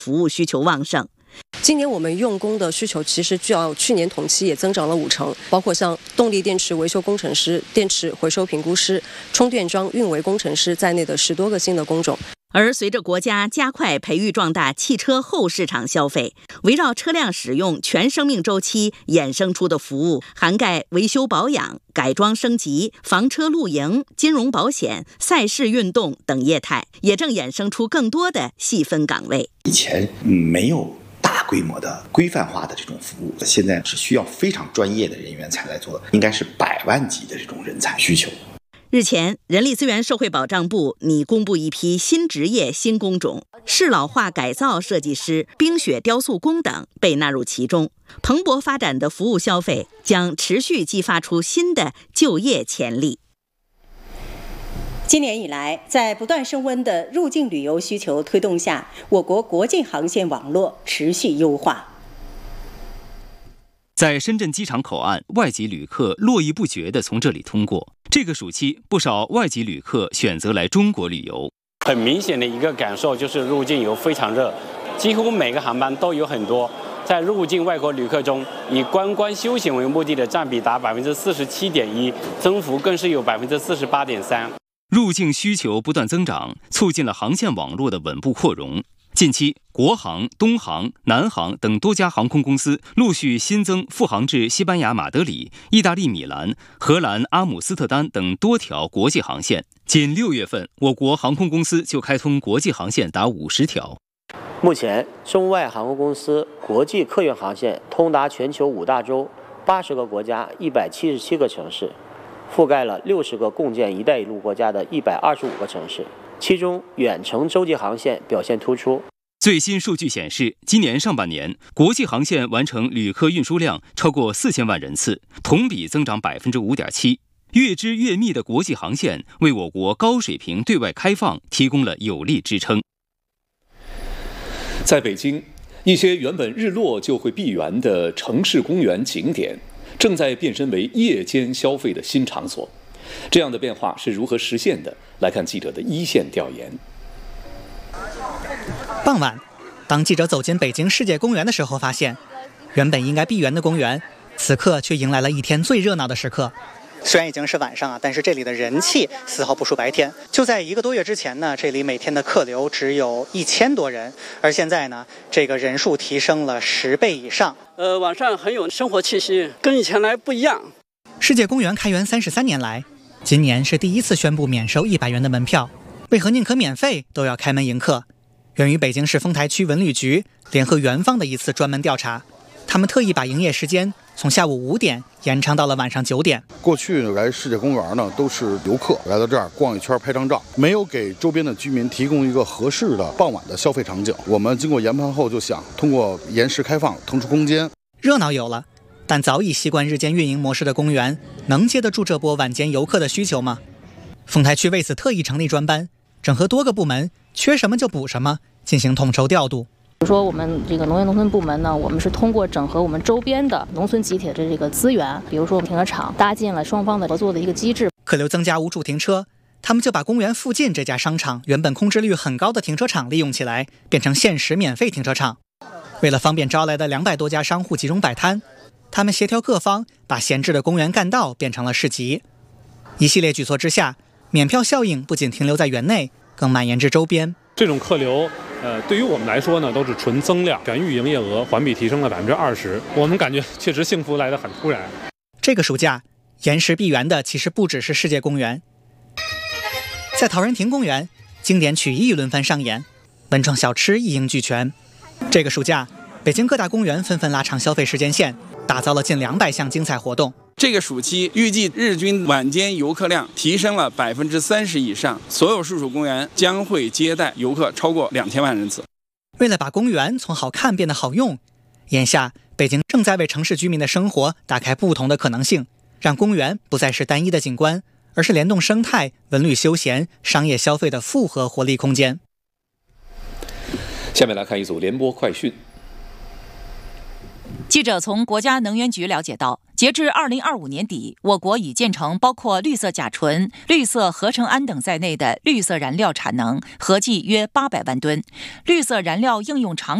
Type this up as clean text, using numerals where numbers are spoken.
服务需求旺盛。 今年我们用工的需求其实较去年同期也增长了50%，包括像动力电池维修工程师、电池回收评估师、充电桩运维工程师在内的10多个新的工种。 而随着国家加快培育壮大汽车后市场消费，围绕车辆使用全生命周期衍生出的服务，涵盖维修保养、改装升级、房车露营、金融保险、赛事运动等业态，也正衍生出更多的细分岗位。 以前没有大规模的规范化的这种服务，现在是需要非常专业的人员才来做，应该是100万级的这种人才需求。 日前，人力资源社会保障部拟公布一批新职业新工种，适老化改造设计师、冰雪雕塑工等被纳入其中。蓬勃发展的服务消费将持续激发出新的就业潜力。 今年以来，在不断升温的入境旅游需求推动下，我国国际航线网络持续优化。 在深圳机场口岸，外籍旅客络绎不绝地从这里通过。这个暑期，不少外籍旅客选择来中国旅游。 很明显的一个感受就是入境游非常热，几乎每个航班都有很多。在入境外国旅客中，以观光休闲为目的的占比达47.1%，增幅更是有48.3%。 入境需求不断增长，促进了航线网络的稳步扩容。近期，国航、东航、南航等多家航空公司陆续新增复航至西班牙马德里、意大利米兰、荷兰阿姆斯特丹等多条国际航线。仅6月份，我国航空公司就开通国际航线达50条。 目前，中外航空公司国际客运航线通达全球5大洲、80个国家、177个城市，覆盖了60个共建“一带一路”国家的125个城市。其中，远程洲际航线表现突出。 最新数据显示，今年上半年，国际航线完成旅客运输量超过4000万人次，同比增长5.7%。越织越密的国际航线为我国高水平对外开放提供了有力支撑。 在北京，一些原本日落就会闭园的城市公园景点，正在变身为夜间消费的新场所。这样的变化是如何实现的？来看记者的一线调研。 傍晚，当记者走进北京世界公园的时候，发现原本应该闭园的公园，此刻却迎来了一天最热闹的时刻。虽然已经是晚上啊，但是这里的人气丝毫不输白天。就在1个多月之前呢，这里每天的客流只有1000多人，而现在呢，这个人数提升了10倍以上。 晚上很有生活气息，跟以前来不一样。 世界公园开园33年来，今年是第一次宣布免收100元的门票。为何宁可免费都要开门迎客？源于北京市丰台区文旅局联合园方的一次专门调查，他们特意把营业时间从下午5点延长到了晚上9点。 过去来世界公园呢，都是游客来到这儿逛一圈拍张照，没有给周边的居民提供一个合适的傍晚的消费场景。我们经过研判后就想通过延时开放腾出空间。 热闹有了，但早已习惯日间运营模式的公园能接得住这波晚间游客的需求吗？丰台区为此特意成立专班，整合多个部门，缺什么就补什么，进行统筹调度。 比如说我们这个农业农村部门呢，我们是通过整合我们周边的农村集体的这个资源，比如说我们停车场搭建了双方的合作的一个机制。 客流增加无处停车，他们就把公园附近这家商场原本空置率很高的停车场利用起来，变成限时免费停车场。为了方便招来的200多家商户集中摆摊，他们协调各方，把闲置的公园干道变成了市集。一系列举措之下，免票效应不仅停留在园内，更蔓延至周边。 这种客流对于我们来说呢，都是纯增量，全域营业额环比提升了20%。我们感觉确实幸福来得很突然。 这个暑假，延时闭园的其实不只是世界公园。在陶然亭公园，经典曲艺轮番上演，文创小吃一应俱全。这个暑假，北京各大公园纷纷拉长消费时间线，打造了近200项精彩活动。 这个暑期预计日均晚间游客量提升了30%以上，所有属公园将会接待游客超过2000万人次。 为了把公园从好看变得好用，眼下北京正在为城市居民的生活打开不同的可能性，让公园不再是单一的景观，而是联动生态、文旅休闲、商业消费的复合活力空间。 下面来看一组联播快讯。 记者从国家能源局了解到，截至2025年底，我国已建成包括绿色甲醇、绿色合成氨等在内的绿色燃料产能合计约800万吨，绿色燃料应用场